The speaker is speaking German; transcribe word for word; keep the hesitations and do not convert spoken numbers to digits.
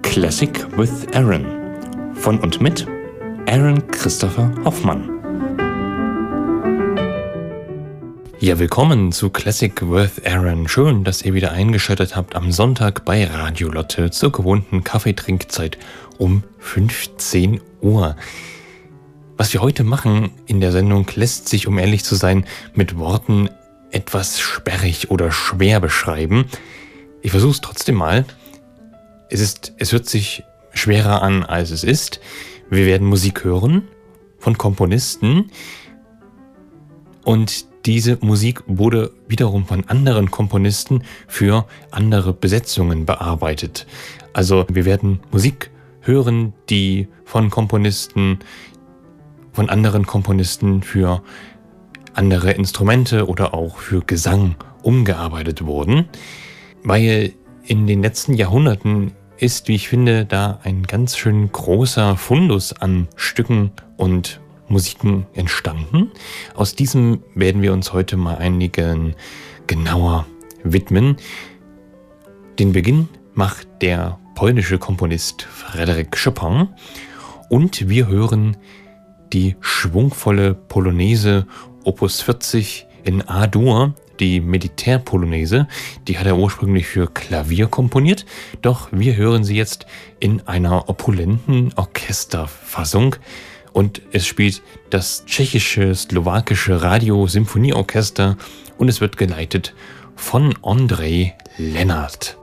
Classic with Aaron. Von und mit Aaron Christopher Hoffmann. Ja, willkommen zu Classic with Aaron. Schön, dass ihr wieder eingeschaltet habt am Sonntag bei Radio Lotte zur gewohnten Kaffeetrinkzeit um fünfzehn Uhr. Was wir heute machen in der Sendung lässt sich, um ehrlich zu sein, mit Worten etwas sperrig oder schwer beschreiben. Ich versuche es trotzdem mal. Es ist, es hört sich schwerer an, als es ist. Wir werden Musik hören von Komponisten und diese Musik wurde wiederum von anderen Komponisten für andere Besetzungen bearbeitet. Also wir werden Musik hören, die von Komponisten, von anderen Komponisten für andere Instrumente oder auch für Gesang umgearbeitet wurden, weil in den letzten Jahrhunderten ist, wie ich finde, da ein ganz schön großer Fundus an Stücken und Musiken entstanden. Aus diesem werden wir uns heute mal einigen genauer widmen. Den Beginn macht der polnische Komponist Frédéric Chopin und wir hören die schwungvolle Polonaise Opus vierzig in A-Dur, die Militärpolonaise, die hat er ursprünglich für Klavier komponiert, doch wir hören sie jetzt in einer opulenten Orchesterfassung und es spielt das tschechische, slowakische Radio-Symphonieorchester und es wird geleitet von Ondřej Lenart.